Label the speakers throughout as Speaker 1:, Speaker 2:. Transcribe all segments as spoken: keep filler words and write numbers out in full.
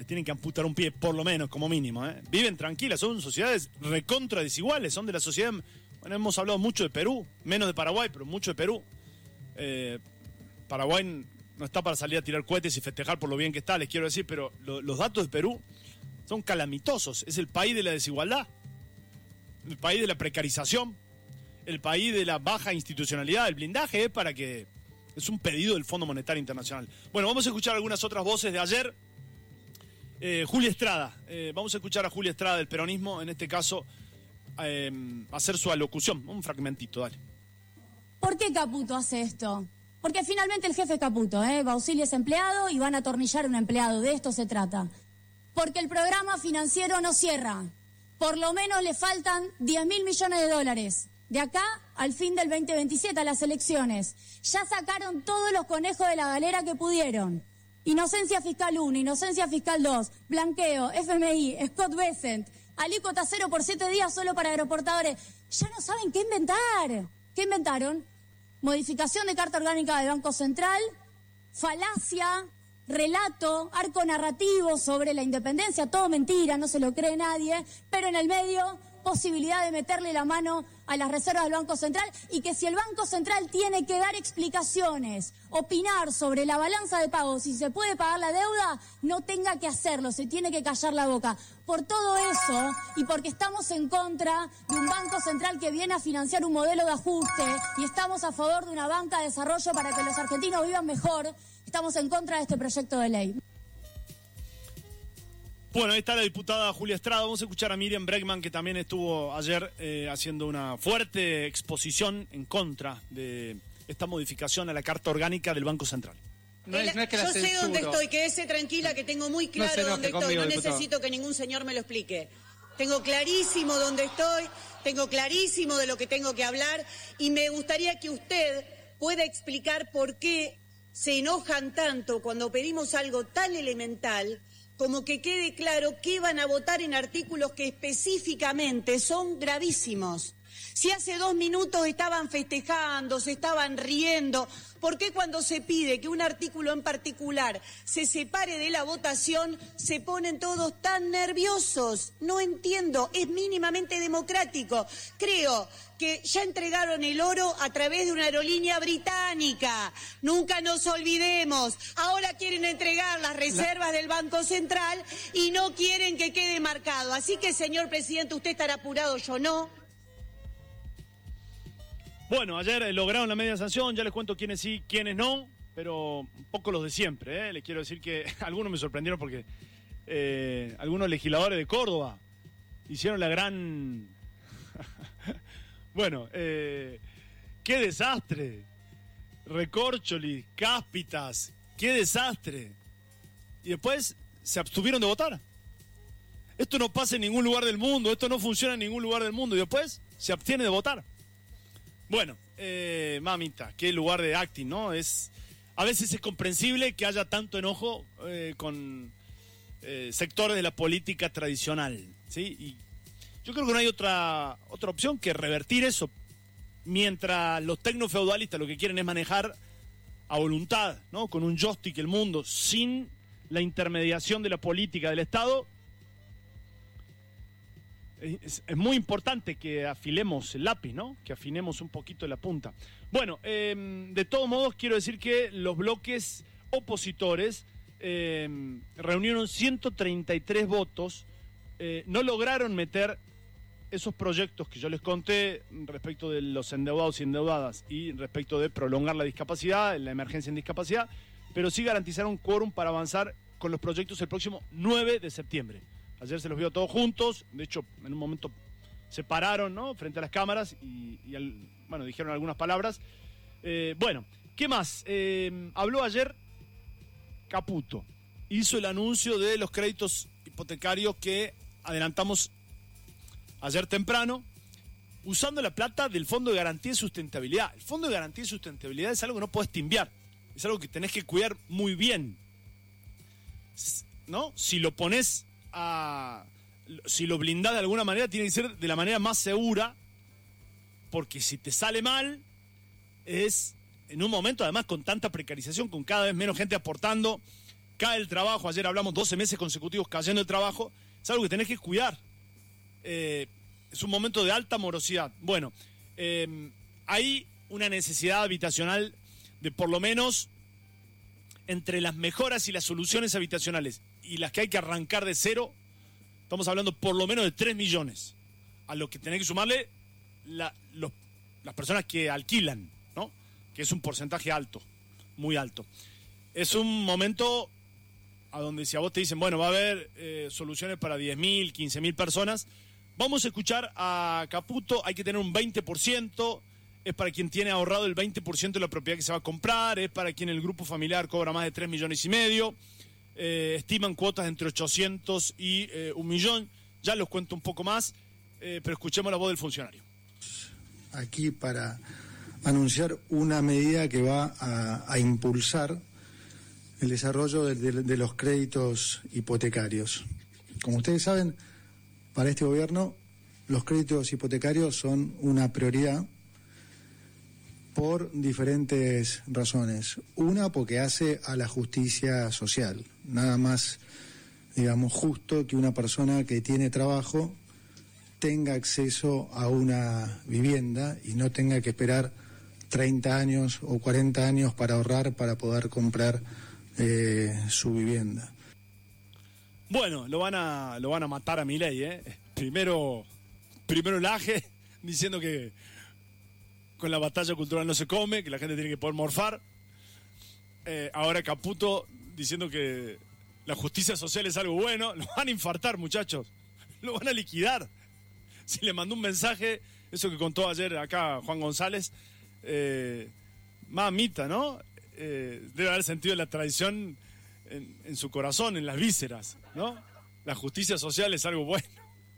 Speaker 1: les tienen que amputar un pie, por lo menos, como mínimo, ¿eh? Viven tranquilas, son sociedades recontra desiguales, son de la sociedad... Bueno, hemos hablado mucho de Perú, menos de Paraguay, pero mucho de Perú. Eh, Paraguay no está para salir a tirar cohetes y festejar por lo bien que está, les quiero decir, pero lo, los datos de Perú son calamitosos. Es el país de la desigualdad, el país de la precarización, el país de la baja institucionalidad. El blindaje es para que... Es un pedido del Fondo Monetario Internacional. Bueno, vamos a escuchar algunas otras voces de ayer. Eh, Julia Estrada, eh, vamos a escuchar a Julia Estrada del peronismo, en este caso, eh, hacer su alocución, un fragmentito, dale.
Speaker 2: ¿Por qué Caputo hace esto? Porque finalmente el jefe es Caputo, ¿eh? Bausilli es empleado y van a atornillar un empleado, de esto se trata. Porque el programa financiero no cierra, por lo menos le faltan diez mil millones de dólares. De acá al fin del veinte veintisiete, a las elecciones. Ya sacaron todos los conejos de la galera que pudieron. Inocencia fiscal uno, inocencia fiscal dos, blanqueo, F M I, Scott Bessent, alícuota cero por siete días solo para aeroportadores. Ya no saben qué inventar. ¿Qué inventaron? Modificación de Carta Orgánica del Banco Central, falacia, relato, arco narrativo sobre la independencia, todo mentira, no se lo cree nadie, pero en el medio... posibilidad de meterle la mano a las reservas del Banco Central y que si el Banco Central tiene que dar explicaciones, opinar sobre la balanza de pagos, si se puede pagar la deuda, no tenga que hacerlo, se tiene que callar la boca. Por todo eso y porque estamos en contra de un Banco Central que viene a financiar un modelo de ajuste y estamos a favor de una banca de desarrollo para que los argentinos vivan mejor, estamos en contra de este proyecto de ley.
Speaker 1: Bueno, ahí está la diputada Julia Estrada. Vamos a escuchar a Miriam Bregman, que también estuvo ayer eh, haciendo una fuerte exposición en contra de esta modificación a la Carta Orgánica del Banco Central.
Speaker 3: No es, no es que la
Speaker 4: Yo
Speaker 3: censuro.
Speaker 4: sé dónde estoy, quédese tranquila que tengo muy claro
Speaker 3: no se
Speaker 4: dónde
Speaker 3: enoje
Speaker 4: estoy,
Speaker 3: conmigo,
Speaker 4: no
Speaker 3: diputado.
Speaker 4: necesito que ningún señor me lo explique. Tengo clarísimo dónde estoy, tengo clarísimo de lo que tengo que hablar y me gustaría que usted pueda explicar por qué se enojan tanto cuando pedimos algo tan elemental como que quede claro que van a votar en artículos que específicamente son gravísimos. Si hace dos minutos estaban festejando, se estaban riendo, ¿por qué cuando se pide que un artículo en particular se separe de la votación se ponen todos tan nerviosos? No entiendo, es mínimamente democrático. Creo que ya entregaron el oro a través de una aerolínea británica. Nunca nos olvidemos. Ahora quieren entregar las reservas del Banco Central y no quieren que quede marcado. Así que, señor presidente, usted estará apurado, yo no.
Speaker 1: Bueno, ayer eh, lograron la media sanción, ya les cuento quiénes sí, quiénes no, pero un poco los de siempre, ¿eh? Les quiero decir que algunos me sorprendieron porque eh, algunos legisladores de Córdoba hicieron la gran... bueno, eh, qué desastre. Recorcholis, Cáspitas, qué desastre. Y después se abstuvieron de votar. Esto no pasa en ningún lugar del mundo, esto no funciona en ningún lugar del mundo. Y después se abstiene de votar. Bueno, eh, mamita, qué lugar de acting, ¿no? Es, a veces es comprensible que haya tanto enojo eh, con eh, sectores de la política tradicional, ¿sí? Y yo creo que no hay otra, otra opción que revertir eso, mientras los tecnofeudalistas lo que quieren es manejar a voluntad, ¿no? Con un joystick el mundo, sin la intermediación de la política del Estado. Es, es muy importante que afilemos el lápiz, ¿no? Que afinemos un poquito la punta. Bueno, eh, de todos modos quiero decir que los bloques opositores eh, reunieron ciento treinta y tres votos, eh, no lograron meter esos proyectos que yo les conté respecto de los endeudados y endeudadas y respecto de prolongar la discapacidad, la emergencia en discapacidad, pero sí garantizaron un quórum para avanzar con los proyectos el próximo nueve de septiembre. Ayer se los vio todos juntos, de hecho en un momento se pararon, ¿no? Frente a las cámaras y, y al, bueno, dijeron algunas palabras. Eh, bueno, ¿qué más? Eh, habló ayer Caputo, hizo el anuncio de los créditos hipotecarios que adelantamos ayer temprano, usando la plata del Fondo de Garantía y Sustentabilidad. El Fondo de Garantía y Sustentabilidad es algo que no podés timbiar, es algo que tenés que cuidar muy bien, ¿no? Si lo pones a... si lo blindás de alguna manera, tiene que ser de la manera más segura, porque si te sale mal, es en un momento además con tanta precarización, con cada vez menos gente aportando, cae el trabajo, ayer hablamos doce meses consecutivos cayendo el trabajo, es algo que tenés que cuidar. Eh, es un momento de alta morosidad. Bueno, eh, hay una necesidad habitacional de por lo menos entre las mejoras y las soluciones habitacionales y las que hay que arrancar de cero, estamos hablando por lo menos de tres millones, a lo que tenés que sumarle la, los, las personas que alquilan, ¿no? Que es un porcentaje alto, muy alto. Es un momento a donde si a vos te dicen, bueno, va a haber eh, soluciones para diez mil, quince mil personas, vamos a escuchar a Caputo, hay que tener un veinte por ciento, es para quien tiene ahorrado el veinte por ciento de la propiedad que se va a comprar, es para quien el grupo familiar cobra más de tres millones y medio, eh, estiman cuotas entre ochocientos y eh, un millón, ya los cuento un poco más, eh, pero escuchemos la voz del funcionario.
Speaker 3: Aquí para anunciar una medida que va a, a impulsar el desarrollo de, de, de los créditos hipotecarios. Como ustedes saben, para este gobierno los créditos hipotecarios son una prioridad por diferentes razones. Una, porque hace a la justicia social. Nada más, digamos, justo que una persona que tiene trabajo tenga acceso a una vivienda y no tenga que esperar treinta años o cuarenta años para ahorrar para poder comprar eh, su vivienda.
Speaker 1: Bueno, lo van a lo van a matar a Milei, ¿eh? Primero, primero el Aje, diciendo que con la batalla cultural no se come, que la gente tiene que poder morfar. Eh, ahora Caputo diciendo que la justicia social es algo bueno. Lo van a infartar, muchachos. Lo van a liquidar. Si le mandó un mensaje, eso que contó ayer acá Juan González, eh, mamita, ¿no? Eh, debe haber sentido la traición en, en su corazón, en las vísceras, ¿no? La justicia social es algo bueno.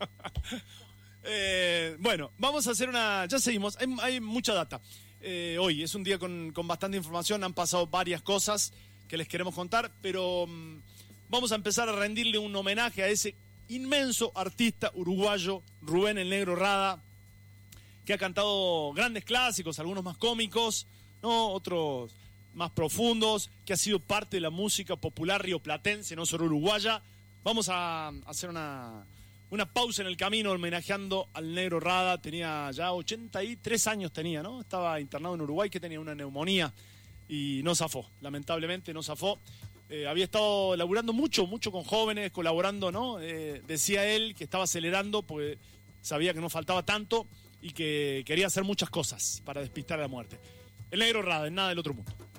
Speaker 1: eh, bueno, vamos a hacer una... Ya seguimos, hay, hay mucha data. Eh, hoy es un día con, con bastante información, han pasado varias cosas que les queremos contar, pero um, vamos a empezar a rendirle un homenaje a ese inmenso artista uruguayo, Rubén el Negro Rada, que ha cantado grandes clásicos, algunos más cómicos, ¿no? Otros más profundos, que ha sido parte de la música popular rioplatense, no solo uruguaya. Vamos a hacer una, una pausa en el camino homenajeando al Negro Rada. Tenía ya ochenta y tres años, tenía, ¿no? Estaba internado en Uruguay, que tenía una neumonía y no zafó, lamentablemente no zafó. Eh, había estado laburando mucho, mucho con jóvenes, colaborando, ¿no? Eh, decía él que estaba acelerando porque sabía que no faltaba tanto y que quería hacer muchas cosas para despistar a la muerte. El Negro Rada, en nada del otro mundo.